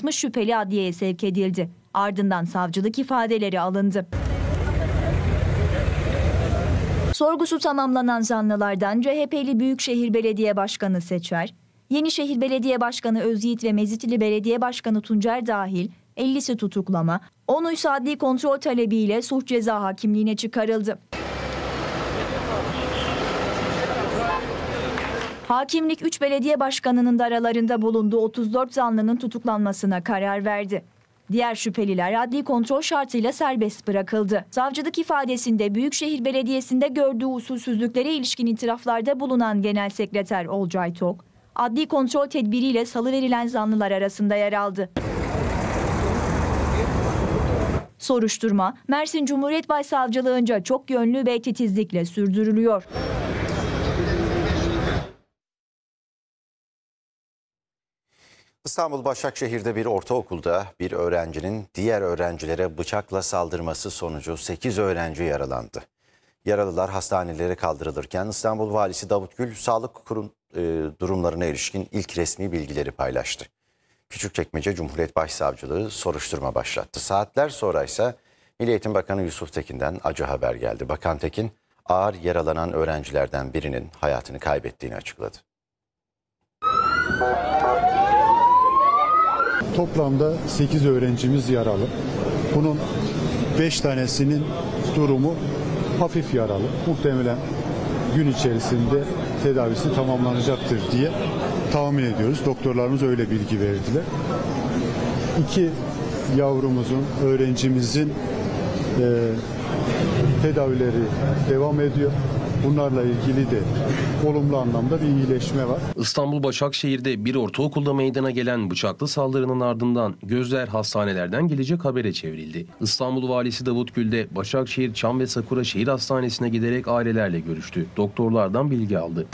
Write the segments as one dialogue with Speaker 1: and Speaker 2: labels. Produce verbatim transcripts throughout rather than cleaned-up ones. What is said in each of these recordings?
Speaker 1: altmış şüpheli adliyeye sevk edildi. Ardından savcılık ifadeleri alındı. Sorgusu tamamlanan zanlılardan C H P'li Büyükşehir Belediye Başkanı Seçer, Yenişehir Belediye Başkanı Özyiğit ve Mezitli Belediye Başkanı Tuncer dahil ellisi tutuklama, onu ise adli kontrol talebiyle suç ceza hakimliğine çıkarıldı. Hakimlik üç belediye başkanının da aralarında bulunduğu otuz dört zanlının tutuklanmasına karar verdi. Diğer şüpheliler adli kontrol şartıyla serbest bırakıldı. Savcılık ifadesinde Büyükşehir Belediyesi'nde gördüğü usulsüzlüklere ilişkin itiraflarda bulunan Genel Sekreter Olcay Tok, adli kontrol tedbiriyle salıverilen zanlılar arasında yer aldı. Soruşturma, Mersin Cumhuriyet Başsavcılığınca çok yönlü ve titizlikle sürdürülüyor.
Speaker 2: İstanbul Başakşehir'de bir ortaokulda bir öğrencinin diğer öğrencilere bıçakla saldırması sonucu sekiz öğrenci yaralandı. Yaralılar hastanelere kaldırılırken İstanbul Valisi Davut Gül sağlık kurum e, durumlarına ilişkin ilk resmi bilgileri paylaştı. Küçükçekmece Cumhuriyet Başsavcılığı soruşturma başlattı. Saatler sonra ise Milli Eğitim Bakanı Yusuf Tekin'den acı haber geldi. Bakan Tekin ağır yaralanan öğrencilerden birinin hayatını kaybettiğini açıkladı.
Speaker 3: Toplamda sekiz öğrencimiz yaralı. Bunun beş tanesinin durumu hafif yaralı. Muhtemelen gün içerisinde tedavisi tamamlanacaktır diye tahmin ediyoruz. Doktorlarımız öyle bilgi verdiler. İki yavrumuzun, öğrencimizin e, tedavileri devam ediyor. Bunlarla ilgili de olumlu anlamda bir iyileşme var.
Speaker 4: İstanbul Başakşehir'de bir ortaokulda meydana gelen bıçaklı saldırının ardından gözler hastanelerden gelecek habere çevrildi. İstanbul Valisi Davut Gül de Başakşehir Çam ve Sakura Şehir Hastanesi'ne giderek ailelerle görüştü. Doktorlardan bilgi aldı.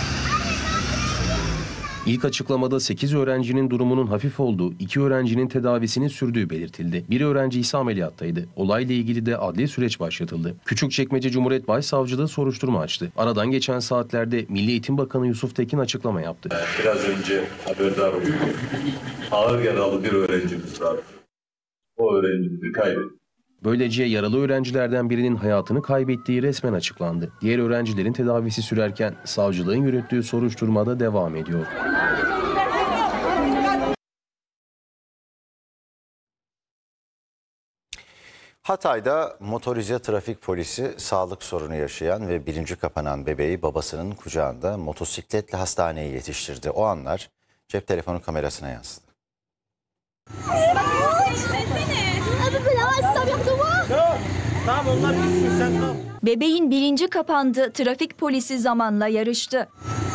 Speaker 4: İlk açıklamada sekiz öğrencinin durumunun hafif olduğu, iki öğrencinin tedavisinin sürdüğü belirtildi. Bir öğrenci ise ameliyattaydı. Olayla ilgili de adli süreç başlatıldı. Küçükçekmece Cumhuriyet Başsavcılığı soruşturma açtı. Aradan geçen saatlerde Milli Eğitim Bakanı Yusuf Tekin açıklama yaptı.
Speaker 5: Biraz önce haberdar olduk. Ağır yaralı bir öğrencimiz var. O öğrencimizi kaybettik.
Speaker 4: Böylece yaralı öğrencilerden birinin hayatını kaybettiği resmen açıklandı. Diğer öğrencilerin tedavisi sürerken savcılığın yürüttüğü soruşturmada devam ediyor.
Speaker 2: Hatay'da motorize trafik polisi sağlık sorunu yaşayan ve bilinci kapanan bebeği babasının kucağında motosikletle hastaneye yetiştirdi. O anlar cep telefonu kamerasına yansıdı.
Speaker 1: Bebeğin bilinci kapandı, trafik polisi zamanla yarıştı.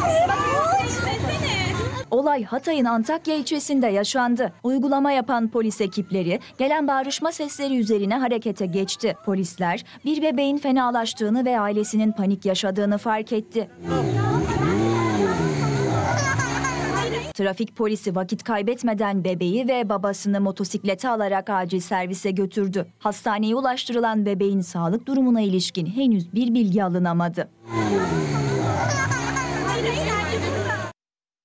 Speaker 1: Olay Hatay'ın Antakya ilçesinde yaşandı. Uygulama yapan polis ekipleri gelen bağırışma sesleri üzerine harekete geçti. Polisler bir bebeğin fenalaştığını ve ailesinin panik yaşadığını fark etti. Trafik polisi vakit kaybetmeden bebeği ve babasını motosiklete alarak acil servise götürdü. Hastaneye ulaştırılan bebeğin sağlık durumuna ilişkin henüz bir bilgi alınamadı.